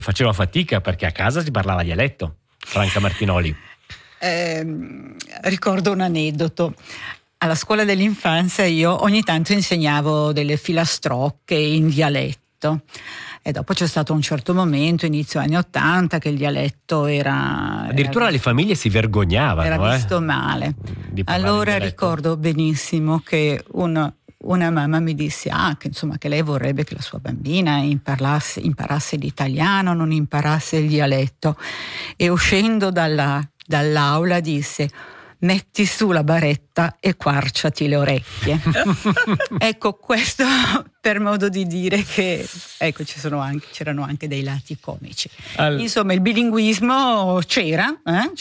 faceva fatica perché a casa si parlava dialetto. Franca Martinoli. Ricordo un aneddoto. Alla scuola dell'infanzia io ogni tanto insegnavo delle filastrocche in dialetto e dopo c'è stato un certo momento, inizio anni '80, che il dialetto era... Addirittura le famiglie si vergognavano. Era visto male. Allora ricordo benissimo che una mamma mi disse che lei vorrebbe che la sua bambina imparasse l'italiano, non imparasse il dialetto, e uscendo dall'aula disse: metti su la baretta e quarciati le orecchie. Ecco, questo per modo di dire che c'erano anche dei lati comici. Insomma, il bilinguismo c'era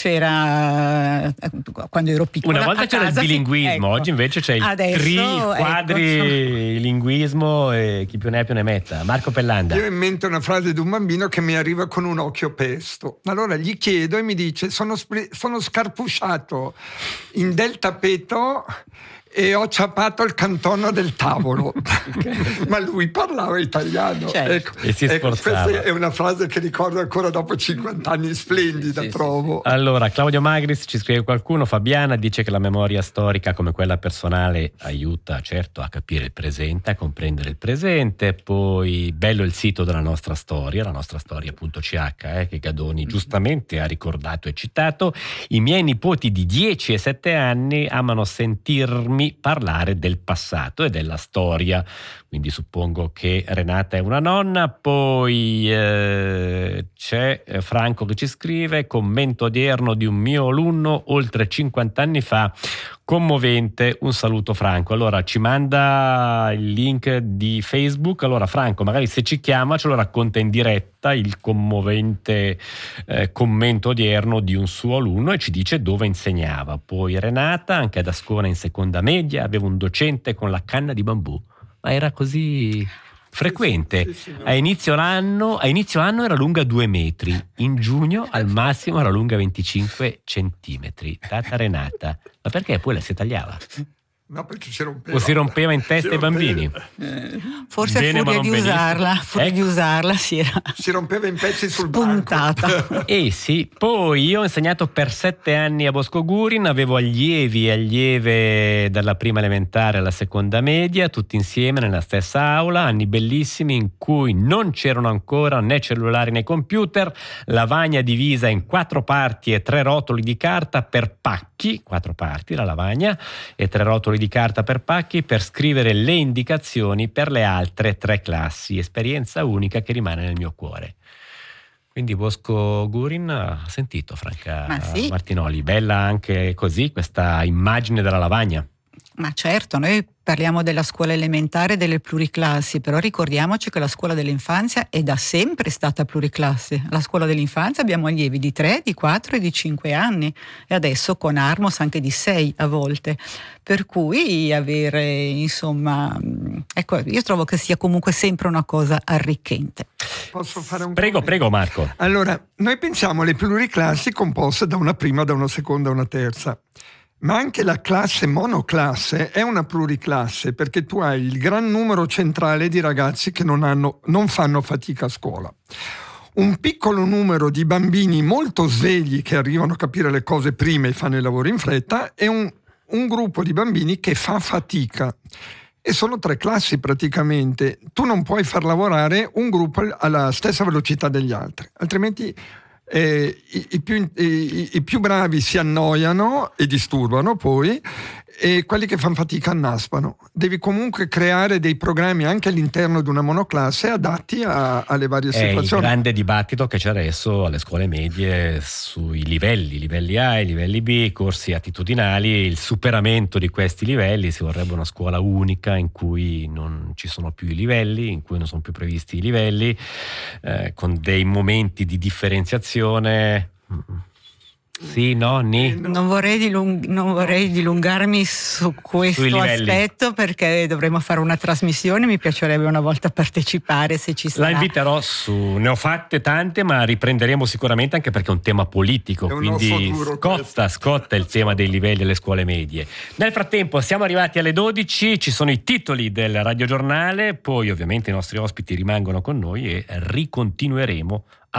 quando ero piccola. Una volta c'era il bilinguismo, oggi invece c'è il quadrilinguismo, e chi più ne ha più ne metta. Marco Pellanda. Io ho in mente una frase di un bambino che mi arriva con un occhio pesto. Allora gli chiedo e mi dice: sono scarpusciato in del tappeto e ho ciapato il cantono del tavolo. Ma lui parlava italiano. Certo. E si sforzava. Questa è una frase che ricordo ancora dopo 50 anni, splendida, trovo. Allora, Claudio Magris, ci scrive qualcuno, Fabiana dice che la memoria storica come quella personale aiuta certo a capire il presente, a comprendere il presente. Poi bello il sito della nostra storia, la nostra storia.ch, che Gadoni giustamente ha ricordato e citato. I miei nipoti di 10 e 7 anni amano sentirmi parlare del passato e della storia, quindi suppongo che Renata è una nonna. Poi c'è Franco che ci scrive: commento odierno di un mio alunno oltre 50 anni fa, commovente, un saluto Franco. Allora ci manda il link di Facebook. Allora Franco, magari se ci chiama ce lo racconta in diretta il commovente commento odierno di un suo alunno e ci dice dove insegnava. Poi Renata, anche ad Ascona in seconda media avevo un docente con la canna di bambù, ma era così frequente. Sì, a inizio anno era lunga 2 metri, in giugno al massimo era lunga 25 centimetri. Tata Renata, ma perché poi la si tagliava? No, perché si rompeva. O si rompeva in testa ai bambini? Forse a furia di usarla si rompeva in pezzi sul puntata. Sì, poi io ho insegnato per 7 anni a Bosco Gurin, avevo allievi e allieve dalla prima elementare alla seconda media, tutti insieme nella stessa aula, anni bellissimi in cui non c'erano ancora né cellulari né computer, lavagna divisa in 4 parti e 3 rotoli di carta per pacchi, 4 parti la lavagna e 3 rotoli di carta per pacchi per scrivere le indicazioni per le altre 3 classi, esperienza unica che rimane nel mio cuore. Quindi Bosco Gurin ha sentito Franca Martinoli, bella anche così questa immagine della lavagna. Ma certo, noi parliamo della scuola elementare, delle pluriclassi, però ricordiamoci che la scuola dell'infanzia è da sempre stata pluriclasse. Alla scuola dell'infanzia abbiamo allievi di 3, di 4 e di 5 anni e adesso con Armos anche di 6 a volte. Per cui avere, insomma, ecco, io trovo che sia comunque sempre una cosa arricchente. Posso fare un Prego Marco. Allora, noi pensiamo alle pluriclassi composte da una prima, da una seconda e una terza. Ma anche la classe monoclasse è una pluriclasse, perché tu hai il gran numero centrale di ragazzi che non fanno fatica a scuola. Un piccolo numero di bambini molto svegli che arrivano a capire le cose prima e fanno i lavori in fretta e un gruppo di bambini che fa fatica. E sono 3 classi praticamente. Tu non puoi far lavorare un gruppo alla stessa velocità degli altri, altrimenti i più bravi si annoiano e disturbano poi, e quelli che fanno fatica annaspano. Devi comunque creare dei programmi anche all'interno di una monoclasse adatti alle varie situazioni. È il grande dibattito che c'è adesso alle scuole medie sui livelli A e livelli B, corsi attitudinali, il superamento di questi livelli. Si vorrebbe una scuola unica in cui non ci sono più i livelli, in cui non sono più previsti i livelli, con dei momenti di differenziazione. Sì, no, Non vorrei dilungarmi su questo aspetto, perché dovremmo fare una trasmissione. Mi piacerebbe una volta partecipare, se ci sarà. La inviterò ne ho fatte tante, ma riprenderemo sicuramente, anche perché è un tema politico, quindi scotta il tema dei livelli alle scuole medie. Nel frattempo siamo arrivati alle 12, ci sono i titoli del radiogiornale, poi ovviamente i nostri ospiti rimangono con noi e ricontinueremo